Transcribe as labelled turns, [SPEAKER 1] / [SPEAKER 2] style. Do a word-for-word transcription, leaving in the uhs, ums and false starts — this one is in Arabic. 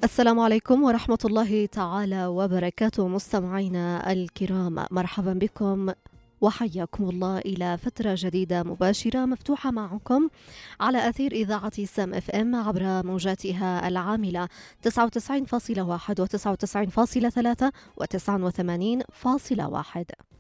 [SPEAKER 1] السلام عليكم ورحمة الله تعالى وبركاته، مستمعينا الكرام، مرحبا بكم وحياكم الله إلى فترة جديدة مباشرة مفتوحة معكم على أثير إذاعة سام اف ام عبر موجاتها العاملة تسعة وتسعين فاصلة واحد و99.3 و89.1.